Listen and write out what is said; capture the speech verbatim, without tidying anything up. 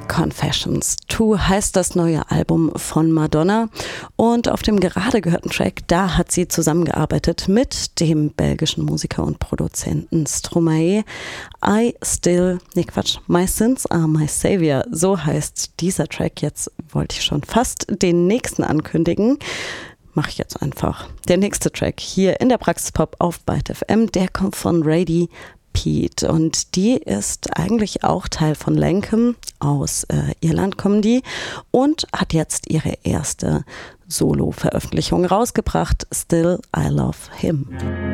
Confessions zwei heißt das neue Album von Madonna und auf dem gerade gehörten Track, da hat sie zusammengearbeitet mit dem belgischen Musiker und Produzenten Stromae. I Still, nee Quatsch, My Sins Are My Savior, so heißt dieser Track. Jetzt wollte ich schon fast den nächsten ankündigen. Mache ich jetzt einfach. Der nächste Track hier in der Praxis Pop auf Byte F M, der kommt von Radie Pete und die ist eigentlich auch Teil von Lankum, aus äh, Irland kommen die und hat jetzt ihre erste Solo-Veröffentlichung rausgebracht, Still I Love Him.